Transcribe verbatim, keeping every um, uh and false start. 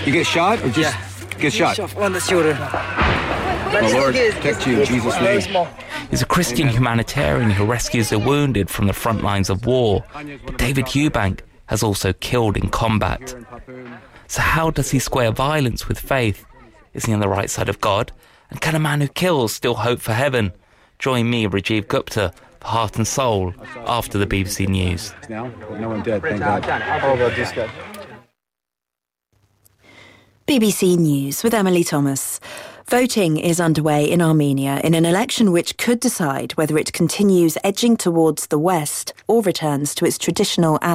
You get shot or just Yeah. get shot? Shot on the shoulder. The Lord protect you in Jesus' name. He's a Christian humanitarian who rescues the wounded from the front lines of war. But David Eubank has also killed in combat. So how does he square violence with faith? Is he on the right side of God? And can a man who kills still hope for heaven? Join me, Rajiv Gupta, for Heart and Soul, after the B B C News. Now, no one dead, thank God. B B C News with Emily Thomas. Voting is underway in Armenia in an election which could decide whether it continues edging towards the West or returns to its traditional allies.